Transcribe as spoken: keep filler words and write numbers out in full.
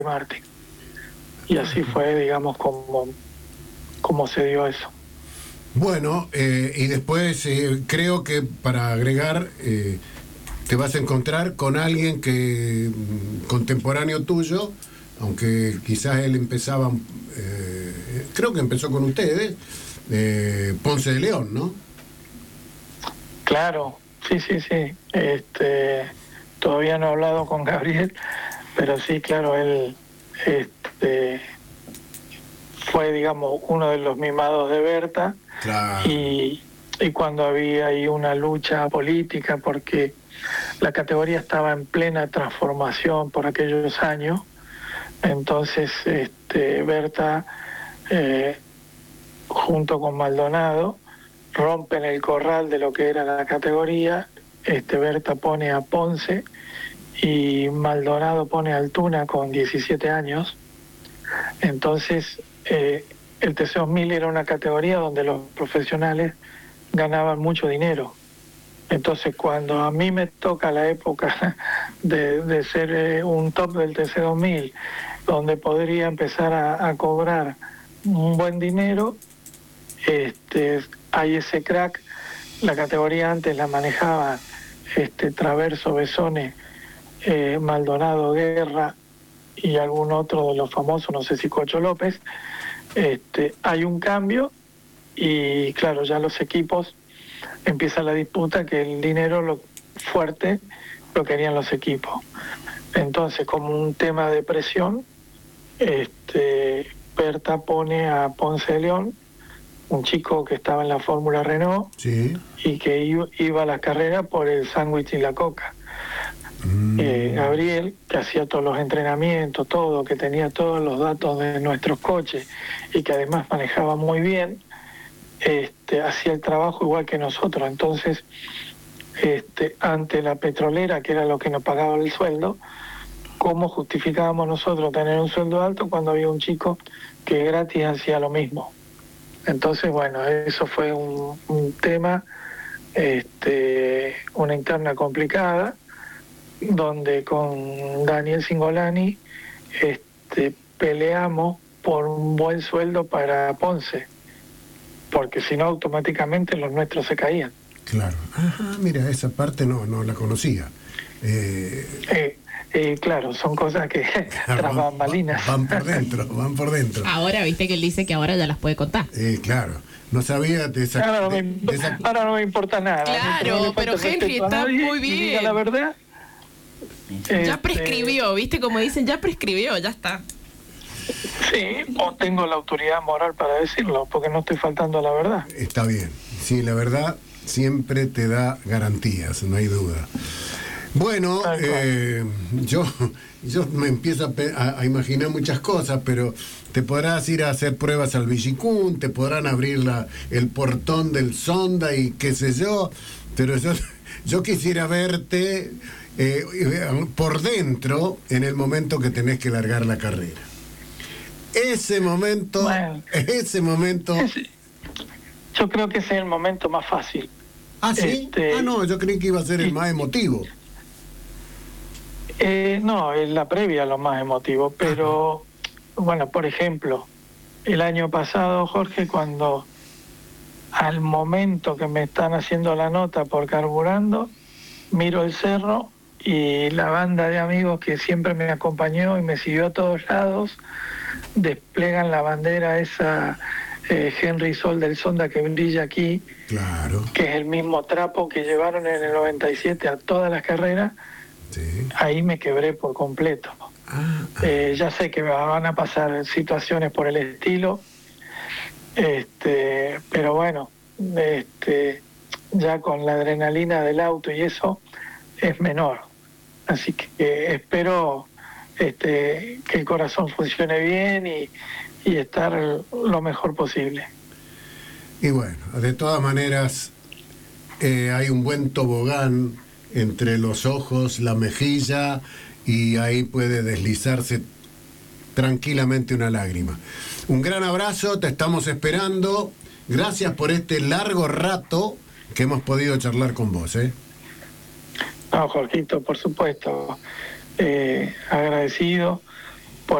Martín. Y así fue, digamos, como, como se dio eso. Bueno, eh, y después eh, creo que para agregar, eh, te vas a encontrar con alguien que contemporáneo tuyo, aunque quizás él empezaba, eh, creo que empezó con ustedes, eh, Ponce de León, ¿no? Claro, sí, sí, sí. Este, todavía no he hablado con Gabriel, pero sí, claro, él este, fue, digamos, uno de los mimados de Berta. Claro. Y, y cuando había ahí una lucha política, porque la categoría estaba en plena transformación por aquellos años, entonces este, Berta, eh, junto con Maldonado, rompen el corral de lo que era la categoría. Este, Berta pone a Ponce y Maldonado pone a Altuna con diecisiete años. Entonces, eh, el T C dos mil era una categoría donde los profesionales ganaban mucho dinero. Entonces, cuando a mí me toca la época de, de ser eh, un top del T C dos mil, donde podría empezar a, a cobrar un buen dinero, este, hay ese crack. La categoría antes la manejaba este, Traverso, Besone, eh, Maldonado, Guerra y algún otro de los famosos, no sé si Cocho López. Este, hay un cambio y claro, ya los equipos, empieza la disputa que el dinero lo fuerte lo querían los equipos. Entonces, como un tema de presión, este, Berta pone a Ponce de León, un chico que estaba en la Fórmula Renault, sí, y que iba a la carrera por el sándwich y la coca. Mm. Eh, Gabriel, que hacía todos los entrenamientos, todo, que tenía todos los datos de nuestros coches y que además manejaba muy bien, este, hacía el trabajo igual que nosotros. Entonces, este, ante la petrolera, que era lo que nos pagaba el sueldo, ¿cómo justificábamos nosotros tener un sueldo alto cuando había un chico que gratis hacía lo mismo? Entonces, bueno, eso fue un, un tema, este, una interna complicada, donde con Daniel Singolani este, peleamos por un buen sueldo para Ponce, porque si no automáticamente los nuestros se caían. Claro. Ajá, mira, esa parte no, no la conocía. Eh... Eh, eh, claro, son cosas que tras bambalinas. Van, van por dentro, van por dentro. Ahora, viste que él dice que ahora ya las puede contar. Eh, claro. No sabía de esa... Ahora no, de, me, de esa... ahora no me importa nada. Claro, no pero Henry está muy bien. La verdad. Ya este, prescribió, viste, como dicen, ya prescribió, ya está. Sí, o tengo la autoridad moral para decirlo, porque no estoy faltando a la verdad. Está bien. Sí, la verdad siempre te da garantías, no hay duda. Bueno, eh, yo, yo me empiezo a, a imaginar muchas cosas, pero te podrás ir a hacer pruebas al Villicún, te podrán abrir la, el portón del Sonda y qué sé yo, pero yo, yo quisiera verte eh, por dentro en el momento que tenés que largar la carrera. Ese momento, bueno, ese momento... Ese, yo creo que ese es el momento más fácil. ¿Ah, sí? Este, ah, no, yo creí que iba a ser el más emotivo. Eh, no, es la previa lo más emotivo, pero Ajá. bueno, por ejemplo, el año pasado, Jorge, cuando al momento que me están haciendo la nota por carburando, miro el cerro y la banda de amigos que siempre me acompañó y me siguió a todos lados, desplegan la bandera esa eh, Henry Sol del Sonda que brilla aquí, claro, que es el mismo trapo que llevaron en el noventa y siete a todas las carreras. Sí. Ahí me quebré por completo. Ah, ah. Eh, ya sé que van a pasar situaciones por el estilo, este, pero bueno, este, ya con la adrenalina del auto y eso es menor. Así que eh, espero este, que el corazón funcione bien y, y estar lo mejor posible. Y bueno, de todas maneras, eh, hay un buen tobogán entre los ojos, la mejilla, y ahí puede deslizarse tranquilamente una lágrima. Un gran abrazo, te estamos esperando. Gracias por este largo rato que hemos podido charlar con vos, ¿eh? No, Jorgito, por supuesto. Eh, agradecido.